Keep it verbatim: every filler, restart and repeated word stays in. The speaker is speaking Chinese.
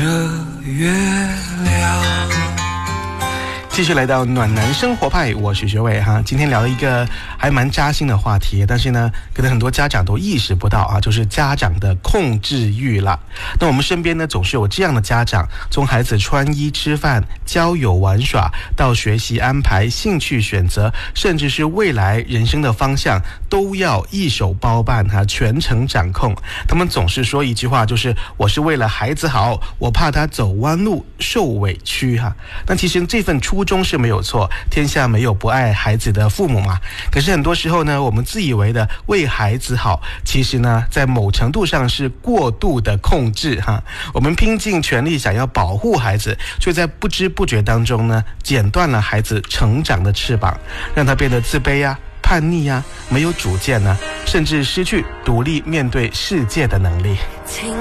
着月亮。 继续来到暖男生活派，我是学伟哈。今天聊了一个还蛮扎心的话题，但是呢，可能很多家长都意识不到啊，就是家长的控制欲了。那我们身边呢，总是有这样的家长，从孩子穿衣、吃饭、交友、玩耍，到学习安排、兴趣选择，甚至是未来人生的方向，都要一手包办哈，全程掌控。他们总是说一句话，就是我是为了孩子好，我怕他走弯路受委屈哈。那其实这份初衷是没有错，天下没有不爱孩子的父母嘛。可是很多时候呢，我们自以为的为孩子好，其实呢，在某程度上是过度的控制哈。我们拼尽全力想要保护孩子，却在不知不觉当中呢，剪断了孩子成长的翅膀，让他变得自卑啊、叛逆啊、没有主见啊，甚至失去独立面对世界的能力。